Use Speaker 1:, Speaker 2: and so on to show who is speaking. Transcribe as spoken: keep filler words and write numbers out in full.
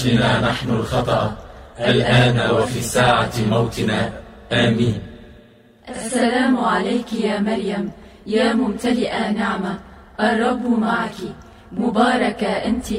Speaker 1: لنا نحن الخطأ الآن وفي ساعة موتنا، آمين.
Speaker 2: السلام عليك يا مريم، يا ممتلئة نعمة، الرب معك، مباركة أنت